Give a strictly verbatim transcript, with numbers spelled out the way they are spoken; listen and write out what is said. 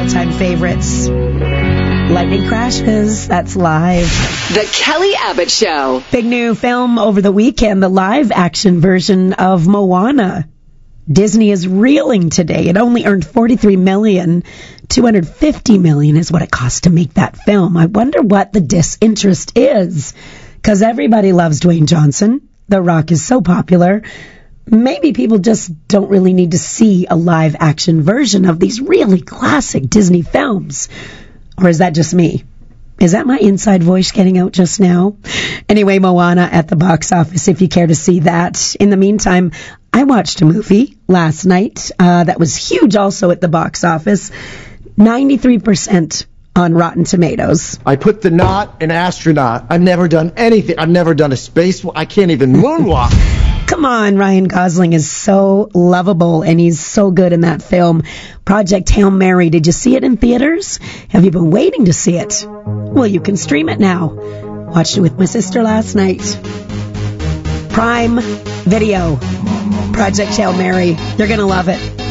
all-time favorites. Lightning Crashes, that's live. The Kelly Abbott Show. Big new film over the weekend, the live-action version of Moana. Disney is reeling today. It only earned forty-three million dollars. two hundred fifty million dollars is what it cost to make that film. I wonder what the disinterest is, because everybody loves Dwayne Johnson. The Rock is so popular. Maybe people just don't really need to see a live-action version of these really classic Disney films. Or is that just me? Is that my inside voice getting out just now? Anyway, Moana at the box office, if you care to see that. In the meantime, I watched a movie last night uh, that was huge also at the box office. ninety-three percent on Rotten Tomatoes. I put the knot in astronaut. I've never done anything. I've never done a space. I can't even moonwalk. Come on, Ryan Gosling is so lovable, and he's so good in that film. Project Hail Mary, did you see it in theaters? Have you been waiting to see it? Well, you can stream it now. Watched it with my sister last night. Prime Video. Project Hail Mary. You're going to love it.